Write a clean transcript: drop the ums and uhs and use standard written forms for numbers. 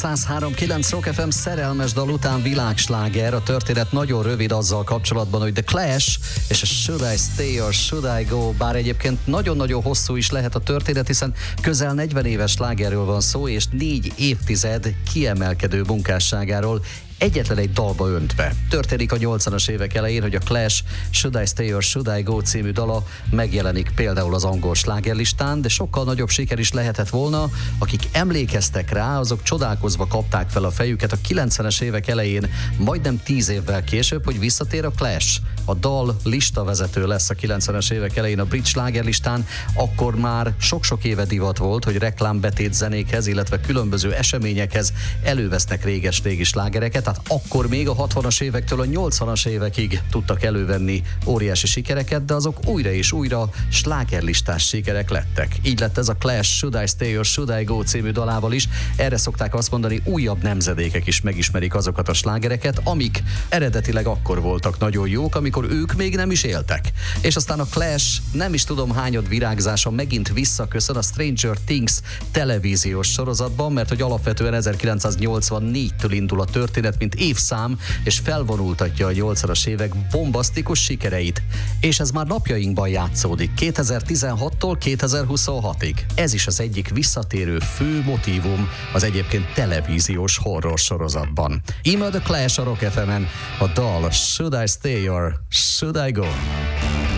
103.9 Rock FM szerelmes dal után világsláger. A történet nagyon rövid azzal kapcsolatban, hogy The Clash és a Should I Stay or Should I Go, bár egyébként nagyon-nagyon hosszú is lehet a történet, hiszen közel 40 éves slágerről van szó, és 4 évtized kiemelkedő munkásságáról egyetlen egy dalba öntve. Történik a 80-as évek elején, hogy a Clash Should I Stay or Should I Go című dala megjelenik például az angol slágerlistán, de sokkal nagyobb siker is lehetett volna. Akik emlékeztek rá, azok csodálkozva kapták fel a fejüket a 90-es évek elején, majdnem 10 évvel később, hogy visszatér a Clash. A dal listavezető lesz a 90-es évek elején a brit slágerlistán, akkor már sok-sok éve divat volt, hogy reklámbetét zenékhez, illetve különböző eseményekhez elővesznek réges-régi slágereket, tehát akkor még a 60-as évektől a 80-as évekig tudtak elővenni óriási sikereket, de azok újra és újra slágerlistás sikerek lettek. Így lett ez a Clash Should I Stay or Should I Go című dalával is. Erre szokták azt mondani, újabb nemzedékek is megismerik azokat a slágereket, amik eredetileg akkor voltak nagyon jók, amikor ők még nem is éltek. És aztán a Clash nem is tudom hányad virágzása megint visszaköszön a Stranger Things televíziós sorozatban, mert hogy alapvetően 1984-től indul a történet, mint évszám, és felvonultatja a 80-as évek bombasztikus sikereit. És ez már napjainkban játszódik, 2016-tól 2026-ig. Ez is az egyik visszatérő fő motívum az egyébként televíziós horror sorozatban. Íme The Clash a Rock FM-en, a dal Should I Stay or Should I Go?